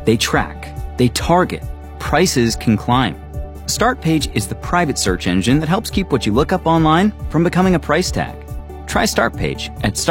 They track, they target, prices can climb. Startpage is the private search engine that helps keep what you look up online from becoming a price tag. Try Startpage at